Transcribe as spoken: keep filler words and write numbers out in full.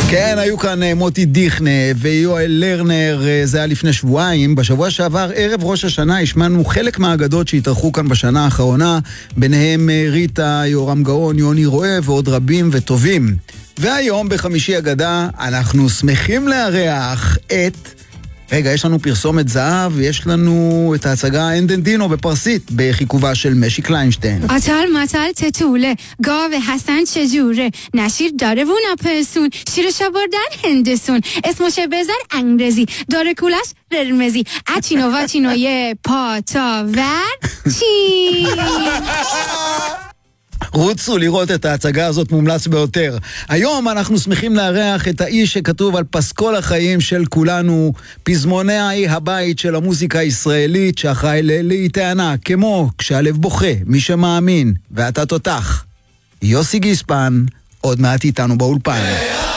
כן, היו כאן מוטי דיכנה ויואל לרנר, זה היה לפני שבועיים. בשבוע שעבר, ערב ראש השנה, השמענו חלק מהאגדות שהתארחו כאן בשנה האחרונה, ביניהם ריטה, יורם גאון, יוני רואה ועוד רבים וטובים. והיום בחמישי אגדה אנחנו שמחים לארח את... רגע, יש לנו פרסומת זהב, ויש לנו את ההצגה אנדנדינו בפרסית, בחיכובה של משי קליינשטיין. آتال ماتال تطوله گاو حسن چجوره نشیر داره و نپسون شیرش آوردن هندسون اسمش بذار انگرزی داره کولش قرمزی اچینو واچینوی پاتا ور چی רוצו לראות את ההצגה הזאת, מומלץ ביותר. היום אנחנו שמחים לארח את האיש שכתוב על פסקול החיים של כולנו, פזמוני האי הבית של המוזיקה הישראלית, שאחראי ללהיטי ענק, כמו כשהלב בוכה, מי שמאמין, ואתה תותח. יוסי גיספן, עוד מעט איתנו באולפן.